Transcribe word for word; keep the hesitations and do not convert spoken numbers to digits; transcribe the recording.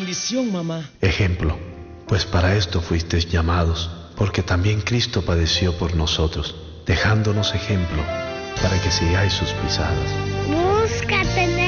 bendición, mamá. Ejemplo, pues para esto fuisteis llamados, porque también Cristo padeció por nosotros, dejándonos ejemplo para que sigáis sus pisadas. Busca tener